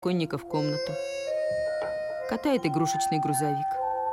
конника в комнату. Катает игрушечный грузовик.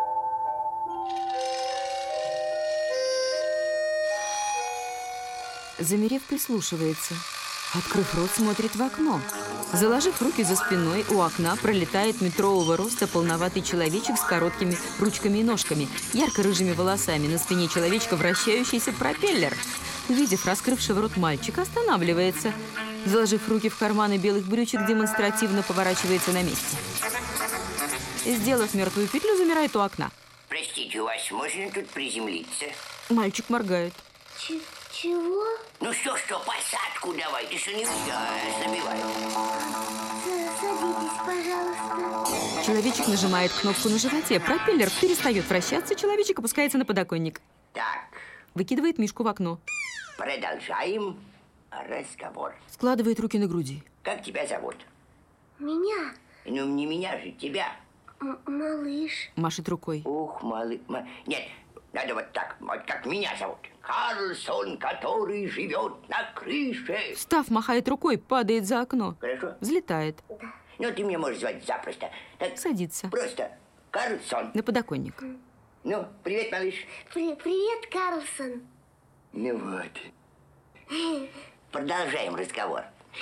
Замерев, прислушивается. Открыв рот, смотрит в окно. Заложив руки за спиной, у окна пролетает метрового роста полноватый человечек с короткими ручками и ножками, ярко-рыжими волосами. На спине человечка вращающийся пропеллер. Увидев раскрывшего рот мальчика, останавливается. Заложив руки в карманы белых брючек, демонстративно поворачивается на месте. Сделав мертвую петлю, замирает у окна. Простите, у вас можно тут приземлиться? Мальчик моргает. Чего? Ну что, посадку давай, ты что не забивай. Садитесь, пожалуйста. Человечек нажимает кнопку на животе, пропеллер перестает вращаться, человечек опускается на подоконник. Так. Выкидывает мишку в окно. Продолжаем разговор. Складывает руки на груди. Как тебя зовут? Меня? Ну, не меня же, тебя. Малыш. Машет рукой. Ух, малыш. Нет, надо вот так, вот как меня зовут. Карлсон, который живет на крыше. Встав, махает рукой, падает за окно. Хорошо? Взлетает. Да. Ну, ты меня можешь звать запросто. Так, садится. Просто Карлсон. На подоконник. Ну, привет, малыш. Привет, Карлсон. Ну вот. Продолжаем разговор.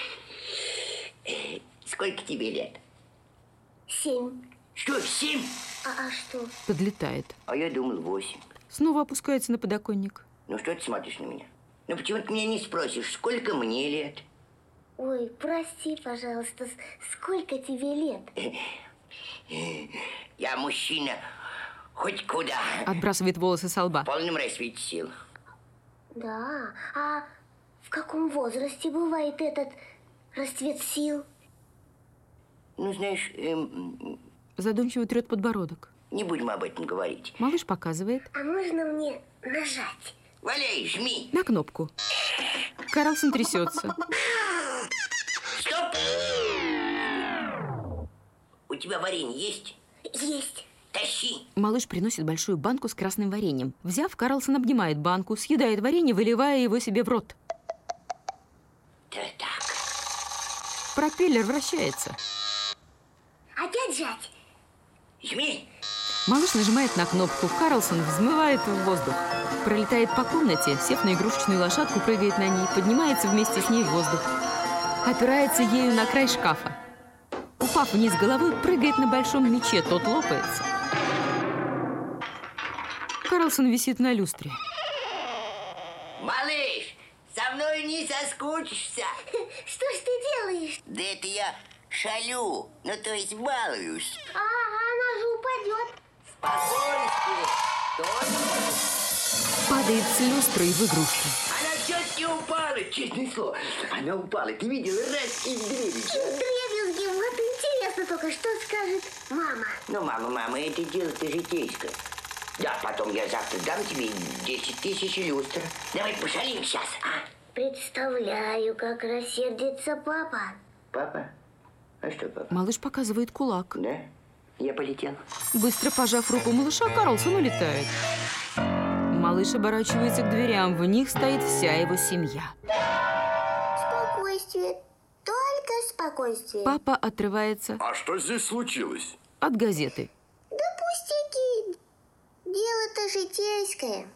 Сколько тебе лет? 7. Что, 7? А что? Подлетает. А я думал 8. Снова опускается на подоконник. Ну что ты смотришь на меня? Ну почему ты меня не спросишь, сколько мне лет? Ой, прости, пожалуйста, сколько тебе лет? Я мужчина хоть куда. Отбрасывает волосы со лба. В полном расцвете сил. Да, а в каком возрасте бывает этот расцвет сил? Ну, знаешь, Задумчиво трет подбородок. не будем об этом говорить. Малыш показывает. А можно мне нажать? Валяй, жми. На кнопку. Карлсон трясется. Стоп! У тебя варенье есть? Есть. Тащи. Малыш приносит большую банку с красным вареньем. Взяв, Карлсон обнимает банку, съедает варенье, выливая его себе в рот. Да так. Пропеллер вращается. Опять жать? Жми. Малыш нажимает на кнопку. Карлсон взмывает в воздух. Пролетает по комнате, сев на игрушечную лошадку, прыгает на ней, поднимается вместе с ней в воздух. Опирается ею на край шкафа. Упав вниз головой, прыгает на большом мяче, тот лопается. Карлсон висит на люстре. Малыш, со мной не соскучишься. Что ж ты делаешь? Да это я шалю, ну то есть балуюсь. Она же упадет. Спокойствие. Падает с люстры в игрушку. Она все-таки упала, честное слово. Она упала, ты видела, раз и вдребезги. Дребезги, вот интересно только, что скажет мама. Ну, мама, это дело-то житейское. Да, потом я завтра дам тебе 10 тысяч люстр. Давай пошалим сейчас, а? Представляю, как рассердится папа. Папа? А что, папа? Малыш показывает кулак. Да? Я полетел. Быстро пожав руку малыша, Карлсон улетает. Малыш оборачивается к дверям. В них стоит вся его семья. Спокойствие, только спокойствие. Папа отрывается А что здесь случилось? от газеты. Да пустяки, дело-то житейское.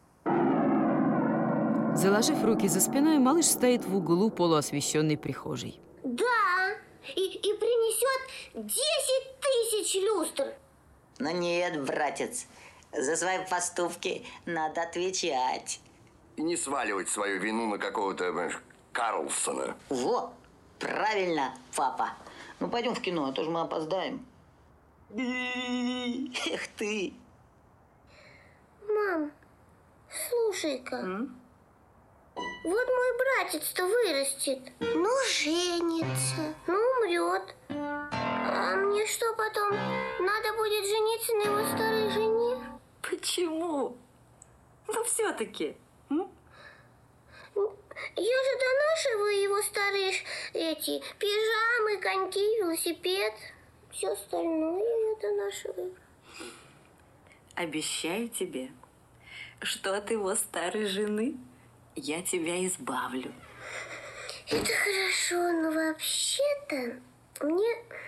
Заложив руки за спиной, малыш стоит в углу полуосвещенной прихожей. Да, и принесет 10 тысяч люстр. Но нет, братец, за свои поступки надо отвечать. И не сваливать свою вину на какого-то, понимаешь, Карлсона. Во, правильно, папа. Ну, пойдем в кино, а то же мы опоздаем. Эх ты. Мам, слушай-ка. Вот мой братец-то вырастет. Ну, женится. Ну, умрет. А мне что потом? Надо будет жениться на его старой жене? Почему? Ну, все-таки. Я же донашиваю его старые эти пижамы, коньки, велосипед. Все остальное я донашиваю. Обещаю тебе, что от его старой жены я тебя избавлю. Это хорошо, но вообще-то Мне